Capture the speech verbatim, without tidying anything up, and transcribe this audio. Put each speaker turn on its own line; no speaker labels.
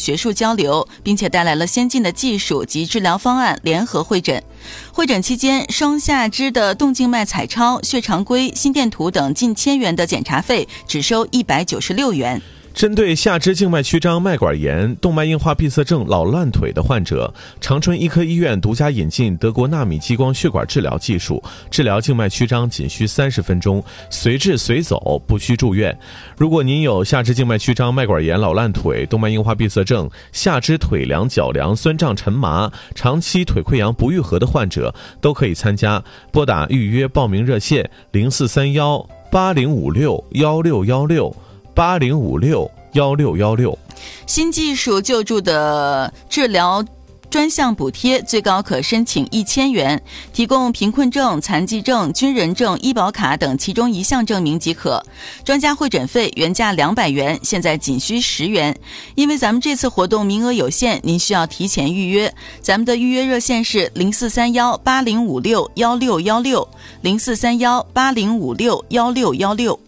学术交流，并且带来了先进的技术及治疗方案联合会诊。会诊期间，双下肢的动静脉彩超、血常规、心电图等近千元的检查费只收一百九十六元。
针对下肢静脉曲张、脉管炎、动脉硬化闭塞症、老烂腿的患者，长春医科医院独家引进德国纳米激光血管治疗技术，治疗静脉曲张仅需三十分钟，随治随走，不需住院。如果您有下肢静脉曲张、脉管炎、老烂腿、动脉硬化闭塞症、下肢腿凉、脚凉、酸胀沉麻、长期腿溃疡不愈合的患者，都可以参加。拨打预约报名热线零四三幺八零五六幺六幺六。八零五六幺六幺六，
新技术救助的治疗专项补贴最高可申请一千元，提供贫困证、残疾证、军人证、医保卡等其中一项证明即可。专家会诊费原价两百元，现在仅需十元。因为咱们这次活动名额有限，您需要提前预约。咱们的预约热线是零四三幺八零五六幺六幺六，零四三幺八零五六幺六幺六。